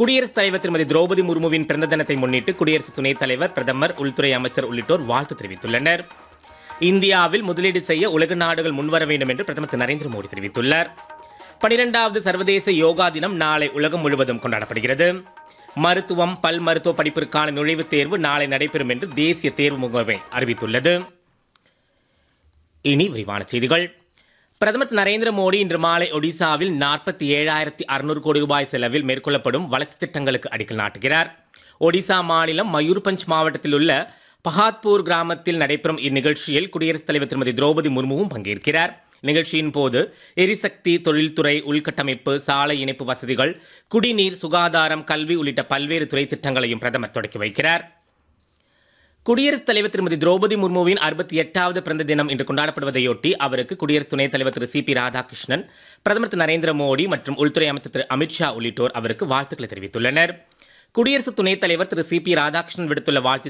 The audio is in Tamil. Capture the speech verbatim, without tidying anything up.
குடியரசுத் தலைவர் திருமதி திரௌபதி முர்முவின் பிறந்த தினத்தை முன்னிட்டு குடியரசு துணைத் தலைவர், பிரதமர், உள்துறை அமைச்சர் உள்ளிட்டோர் வாழ்த்து தெரிவித்துள்ளனர். இந்தியாவில் முதலீடு செய்ய உலக நாடுகள் முன்வர வேண்டும் என்று பிரதமர் திரு நரேந்திர மோடி தெரிவித்துள்ளார். பனிரெண்டாவது சர்வதேச யோகா தினம் நாளை உலகம் முழுவதும் கொண்டாடப்படுகிறது. மருத்துவம், பல் மருத்துவ படிப்பிற்கான நுழைவுத் தேர்வு நாளை நடைபெறும் என்று தேசிய தேர்வு முகமை அறிவித்துள்ளது. இனி விரிவான செய்திகள். பிரதமர் திரு நரேந்திர மோடி இன்று மாலை ஒடிசாவில் நாற்பத்தி ஏழாயிரத்தி அறுநூறு கோடி ரூபாய் செலவில் மேற்கொள்ளப்படும் வளர்ச்சித் திட்டங்களுக்கு அடிக்கல் நாட்டுகிறார். ஒடிசா மாநிலம் மயூர்பஞ்ச் மாவட்டத்தில் உள்ள பஹாத்பூர் கிராமத்தில் நடைபெறும் இந்நிகழ்ச்சியில் குடியரசுத் தலைவர் திருமதி திரௌபதி முர்முவும் பங்கேற்கிறார். நிகழ்ச்சியின் போது எரிசக்தி, தொழில்துறை, உள்கட்டமைப்பு, சாலை இணைப்பு வசதிகள், குடிநீர், சுகாதாரம், கல்வி உள்ளிட்ட பல்வேறு துறை திட்டங்களையும் பிரதமர் தொடக்கி வைக்கிறார். குடியரசுத் தலைவர் திருமதி திரௌபதி முர்முவின் அறுபத்தி எட்டாவது பிறந்த தினம் இன்று கொண்டாடப்படுவதையொட்டி அவருக்கு குடியரசு துணைத் தலைவர் திரு சி பி ராதாகிருஷ்ணன், பிரதமர் திரு நரேந்திர மோடி மற்றும் உள்துறை அமைச்சர் திரு அமித்ஷா உள்ளிட்டோர் அவருக்கு வாழ்த்துக்களை தெரிவித்துள்ளனர். குடியரசு துணைத் தலைவர் திரு சி பி ராதாகிருஷ்ணன் விடுத்துள்ள வாழ்த்து